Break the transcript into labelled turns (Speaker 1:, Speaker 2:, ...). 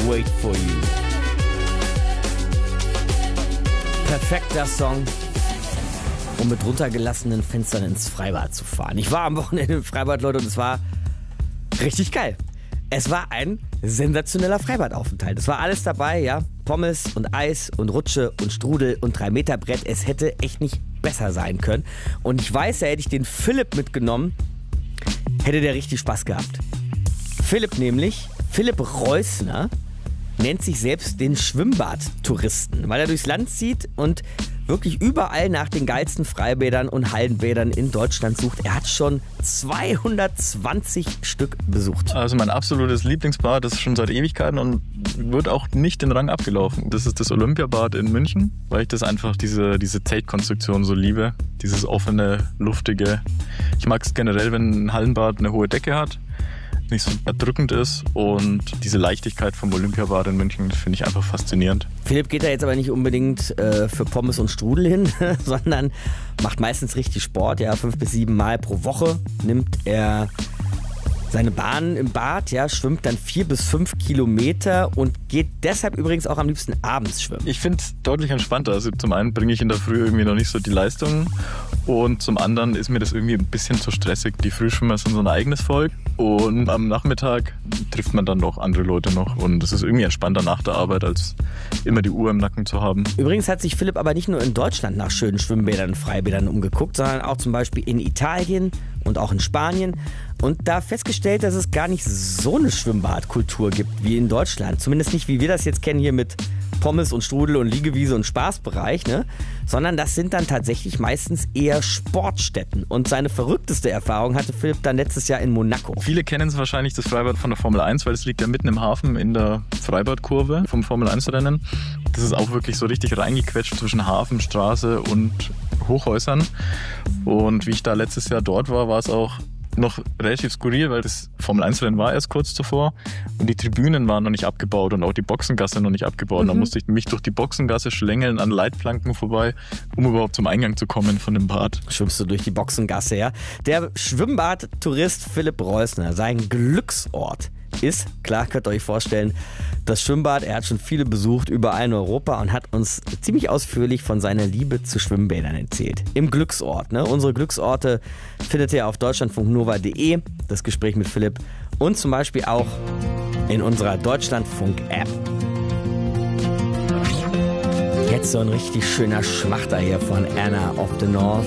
Speaker 1: Wait for You. Perfekter Song, um mit runtergelassenen Fenstern ins Freibad zu fahren. Ich war am Wochenende im Freibad, Leute, und es war richtig geil. Es war ein sensationeller Freibadaufenthalt. Es war alles dabei, ja. Pommes und Eis und Rutsche und Strudel und 3-Meter-Brett. Es hätte echt nicht besser sein können. Und ich weiß, da hätte ich den Philipp mitgenommen, hätte der richtig Spaß gehabt. Philipp Reusner, nennt sich selbst den Schwimmbadtouristen, weil er durchs Land zieht und wirklich überall nach den geilsten Freibädern und Hallenbädern in Deutschland sucht. Er hat schon 220 Stück besucht.
Speaker 2: Also mein absolutes Lieblingsbad, das ist schon seit Ewigkeiten und wird auch nicht den Rang abgelaufen. Das ist das Olympiabad in München, weil ich das einfach, diese Zeltkonstruktion so liebe. Dieses offene, luftige. Ich mag es generell, wenn ein Hallenbad eine hohe Decke hat, nicht so erdrückend ist, und diese Leichtigkeit vom Olympiabad in München finde ich einfach faszinierend.
Speaker 1: Philipp geht da jetzt aber nicht unbedingt für Pommes und Strudel hin, sondern macht meistens richtig Sport. Ja, 5 bis 7 Mal pro Woche nimmt er seine Bahnen im Bad, ja, schwimmt dann 4 bis 5 Kilometer und geht deshalb übrigens auch am liebsten abends schwimmen.
Speaker 2: Ich finde es deutlich entspannter. Also zum einen bringe ich in der Früh irgendwie noch nicht so die Leistung und zum anderen ist mir das irgendwie ein bisschen zu stressig. Die Frühschwimmer sind so ein eigenes Volk und am Nachmittag trifft man dann noch andere Leute noch und es ist irgendwie entspannter nach der Arbeit, als immer die Uhr im Nacken zu haben.
Speaker 1: Übrigens hat sich Philipp aber nicht nur in Deutschland nach schönen Schwimmbädern und Freibädern umgeguckt, sondern auch zum Beispiel in Italien und auch in Spanien und da festgestellt, dass es gar nicht so eine Schwimmbadkultur gibt wie in Deutschland. Zumindest nicht, wie wir das jetzt kennen hier mit Pommes und Strudel und Liegewiese und Spaßbereich, ne? Sondern das sind dann tatsächlich meistens eher Sportstätten. Und seine verrückteste Erfahrung hatte Philipp dann letztes Jahr in Monaco.
Speaker 2: Viele kennen es wahrscheinlich, das Freibad von der Formel 1, weil es liegt ja mitten im Hafen in der Freibadkurve vom Formel 1-Rennen. Das ist auch wirklich so richtig reingequetscht zwischen Hafen, Straße und Hochhäusern. Und wie ich da letztes Jahr dort war, war es auch noch relativ skurril, weil das Formel-1-Rennen war erst kurz zuvor und die Tribünen waren noch nicht abgebaut und auch die Boxengasse noch nicht abgebaut. Da musste ich mich durch die Boxengasse schlängeln, an Leitplanken vorbei, um überhaupt zum Eingang zu kommen von dem Bad.
Speaker 1: Schwimmst du durch die Boxengasse, ja? Der Schwimmbadtourist Philipp Reusner, sein Glücksort ist, klar, könnt ihr euch vorstellen, das Schwimmbad. Er hat schon viele besucht, überall in Europa, und hat uns ziemlich ausführlich von seiner Liebe zu Schwimmbädern erzählt. Im Glücksort, ne? Unsere Glücksorte findet ihr auf deutschlandfunknova.de, das Gespräch mit Philipp, und zum Beispiel auch in unserer Deutschlandfunk-App. Jetzt so ein richtig schöner Schmachter hier von Anna of the North.